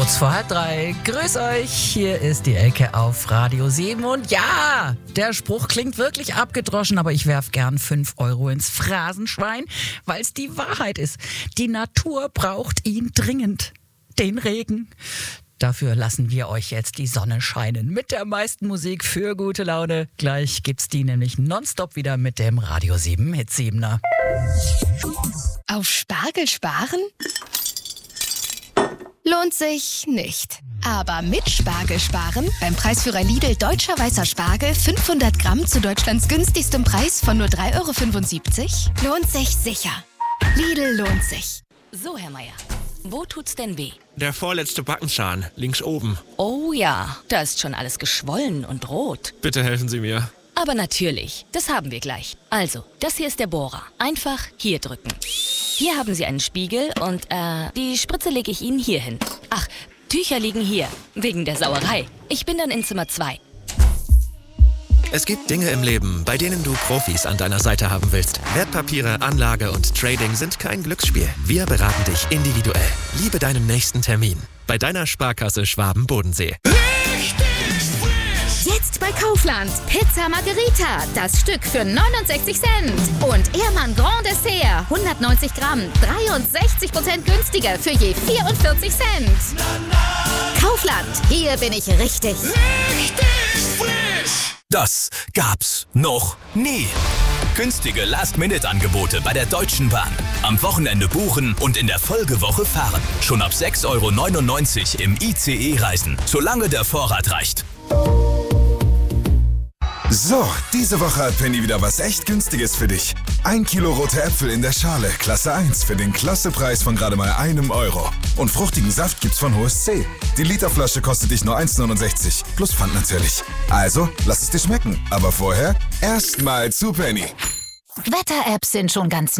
Kurz vor 2:30. Grüß euch, hier ist die Elke auf Radio 7. Und ja, der Spruch klingt wirklich abgedroschen, aber ich werf gern 5 Euro ins Phrasenschwein, weil es die Wahrheit ist. Die Natur braucht ihn dringend, den Regen. Dafür lassen wir euch jetzt die Sonne scheinen. Mit der meisten Musik für gute Laune. Gleich gibt's die nämlich nonstop wieder mit dem Radio 7 Hit 7er. Auf Spargel sparen? Lohnt sich nicht. Aber mit Spargel sparen, beim Preisführer Lidl Deutscher Weißer Spargel 500 Gramm zu Deutschlands günstigstem Preis von nur 3,75 €, lohnt sich sicher. Lidl lohnt sich. So, Herr Meier, wo tut's denn weh? Der vorletzte Backenzahn, links oben. Oh ja, da ist schon alles geschwollen und rot. Bitte helfen Sie mir. Aber natürlich, das haben wir gleich. Also, das hier ist der Bohrer. Einfach hier drücken. Hier haben Sie einen Spiegel und die Spritze lege ich Ihnen hier hin. Ach, Tücher liegen hier, wegen der Sauerei. Ich bin dann in Zimmer 2. Es gibt Dinge im Leben, bei denen du Profis an deiner Seite haben willst. Wertpapiere, Anlage und Trading sind kein Glücksspiel. Wir beraten dich individuell. Liebe deinen nächsten Termin. Bei deiner Sparkasse Schwaben-Bodensee. Jetzt bei Kaufland. Pizza Margherita, das Stück für 69 Cent. Und Ehrmann Grand Dessert, 190 Gramm, 63% günstiger für je 44 Cent. Kaufland, hier bin ich richtig. Das gab's noch nie. Günstige Last-Minute-Angebote bei der Deutschen Bahn. Am Wochenende buchen und in der Folgewoche fahren. Schon ab 6,99 € im ICE reisen, solange der Vorrat reicht. So, diese Woche hat Penny wieder was echt Günstiges für dich. 1 Kilo rote Äpfel in der Schale, Klasse 1, für den Klassepreis von gerade mal 1 €. Und fruchtigen Saft gibt's von Hohes C. Die Literflasche kostet dich nur 1,69, plus Pfand natürlich. Also, lass es dir schmecken. Aber vorher erstmal zu Penny. Wetter-Apps sind schon ganz